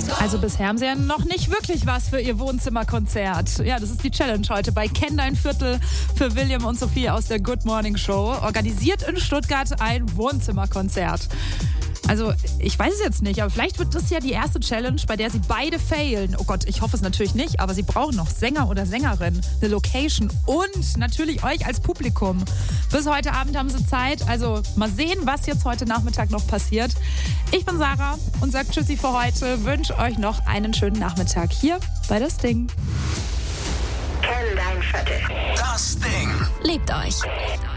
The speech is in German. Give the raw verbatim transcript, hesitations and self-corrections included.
Also bisher haben sie ja noch nicht wirklich was für ihr Wohnzimmerkonzert. Ja, das ist die Challenge heute bei Kenn dein Viertel für William und Sophie aus der Good Morning Show. Organisiert in Stuttgart ein Wohnzimmerkonzert. Also, ich weiß es jetzt nicht, aber vielleicht wird das ja die erste Challenge, bei der sie beide failen. Oh Gott, ich hoffe es natürlich nicht, aber sie brauchen noch Sänger oder Sängerin, eine Location und natürlich euch als Publikum. Bis heute Abend haben sie Zeit, also mal sehen, was jetzt heute Nachmittag noch passiert. Ich bin Sarah und sage Tschüssi für heute, wünsche euch noch einen schönen Nachmittag hier bei Das Ding. Kenn dein Viertel. Das Ding. Liebt euch.